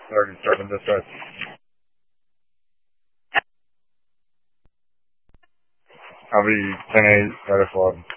Starting this side. I'll be 10-8, right at 11.